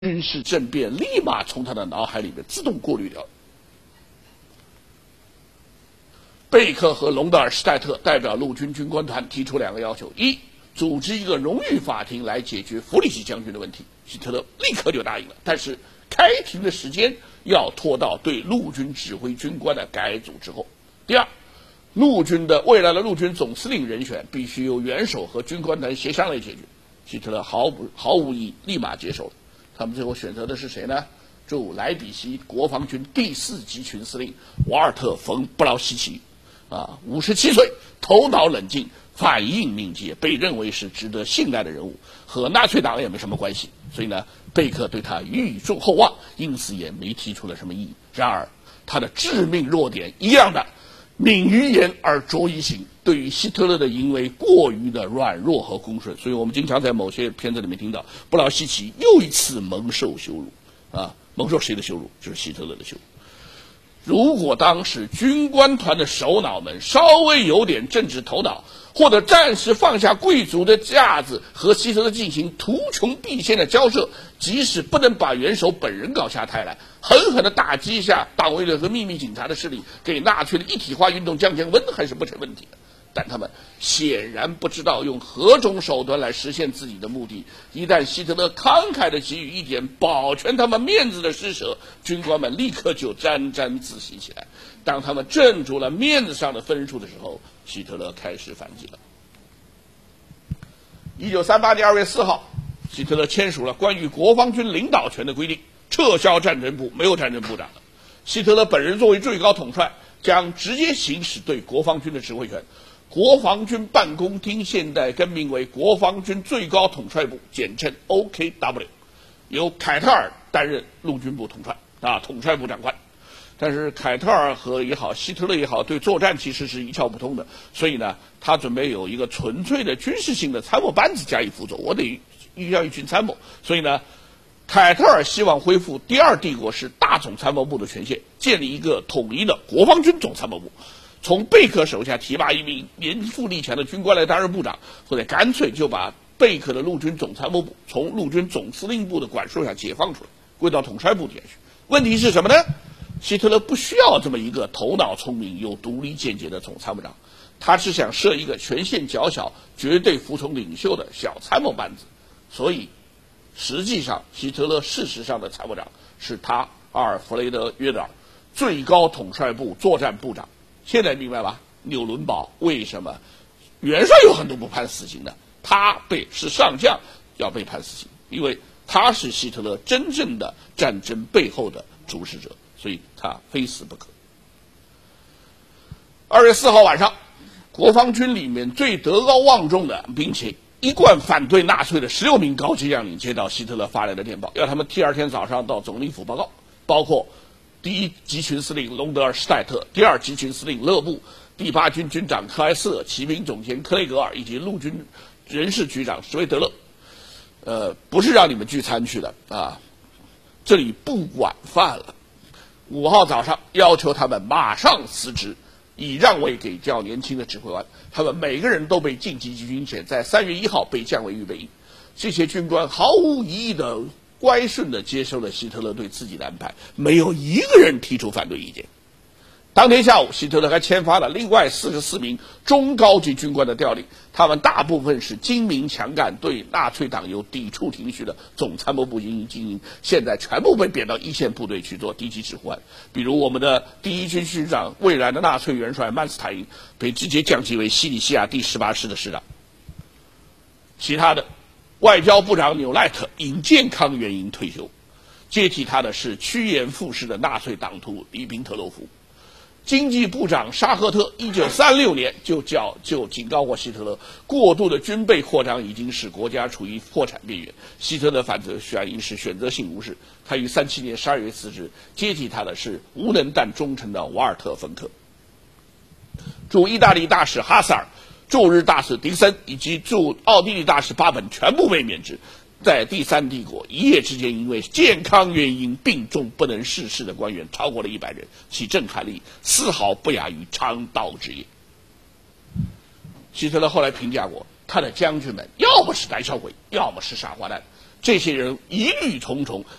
军事政变立马从他的脑海里面自动过滤掉。贝克和隆德尔施泰特代表陆军军官团提出2个要求：一，组织一个荣誉法庭来解决弗里奇将军的问题。希特勒立刻就答应了，但是开庭的时间要拖到对陆军指挥军官的改组之后。第二，未来的陆军总司令人选必须由元首和军官团协商来解决。希特勒毫无疑义立马接受了。他们最后选择的是谁呢？驻莱比锡国防军第4集群司令瓦尔特·冯·布劳希奇，57岁，头脑冷静，反应敏捷，被认为是值得信赖的人物，和纳粹党也没什么关系，所以呢，贝克对他予以厚望，因此也没提出了什么异议。然而，他的致命弱点一样的，敏于言而拙于行，对于希特勒的淫为过于的软弱和恭顺，所以我们经常在某些片子里面听到布劳希奇又一次蒙受羞辱蒙受谁的羞辱？就是希特勒的羞辱。如果当时军官团的首脑们稍微有点政治头脑，或者暂时放下贵族的架子，和希特勒进行图穷匕见的交涉，即使不能把元首本人搞下台来，狠狠地打击一下党卫队和秘密警察的势力，给纳粹的一体化运动降温，还是不成问题的。但他们显然不知道用何种手段来实现自己的目的。一旦希特勒慷慨地给予一点保全他们面子的施舍，军官们立刻就沾沾自喜起来。当他们挣足了面子上的分数的时候，希特勒开始反击了。1938年2月4号，希特勒签署了关于国防军领导权的规定，撤销战争部，没有战争部长了。希特勒本人作为最高统帅，将直接行使对国防军的指挥权。国防军办公厅现在更名为国防军最高统帅部，简称 OKW， 由凯特尔担任陆军部统帅统帅部长官。但是凯特尔也好，希特勒也好，对作战其实是一窍不通的，所以呢，他准备有一个纯粹的军事性的参谋班子加以辅佐，我得需要一群参谋，所以呢，凯特尔希望恢复第2帝国式大总参谋部的权限，建立一个统一的国防军总参谋部。从贝克手下提拔一名年富力强的军官来担任部长，或者干脆就把贝克的陆军总参谋部从陆军总司令部的管束下解放出来，归到统帅部底下去。问题是什么呢？希特勒不需要这么一个头脑聪明、有独立见解的总参谋长，他只想设一个权限较小、绝对服从领袖的小参谋班子。所以，实际上希特勒事实上的参谋长是他阿尔弗雷德·约德尔，最高统帅部作战部长。现在明白吧？纽伦堡为什么元帅有很多不判死刑的，他是上将要被判死刑，因为他是希特勒真正的战争背后的主使者，所以他非死不可。2月4号晚上，国防军里面最德高望重的，并且一贯反对纳粹的16名高级将领接到希特勒发来的电报，要他们第2天早上到总理府报告，包括第1集群司令隆德尔施泰特、第2集群司令勒布、第8军军长克莱斯勒、骑兵总监克雷格尔以及陆军人事局长施维德勒。不是让你们聚餐去的这里不管饭了。5号早上要求他们马上辞职，以让位给较年轻的指挥官。他们每个人都被晋级军衔，在3月1号被降为预备役。这些军官毫无疑义的乖顺地接受了希特勒对自己的安排，没有一个人提出反对意见。当天下午，希特勒还签发了另外44名中高级军官的调令，他们大部分是精明强干、对纳粹党有抵触情绪的总参谋部精英，现在全部被贬到一线部队去做低级指挥官。比如我们的第1军师长，未来的纳粹元帅曼斯坦因被直接降级为西里西亚第18师的师长。其他的外交部长纽赖特因健康原因退休，接替他的是趋炎附势的纳粹党徒里宾特洛夫。经济部长沙赫特1936年就警告过希特勒，过度的军备扩张已经使国家处于破产边缘。希特勒反应是选择性无视，他于37年12月辞职，接替他的是无能但忠诚的瓦尔特·冯克。驻意大利大使哈萨尔、驻日大使迪森以及驻奥地利大使巴本全部被免职。在第3帝国，一夜之间因为健康原因病重不能逝世的官员超过了100人，其震撼力丝毫不亚于长刀之夜。希特勒后来评价过，他的将军们要么是胆小鬼，要么是傻瓜蛋。 这些人疑虑重重，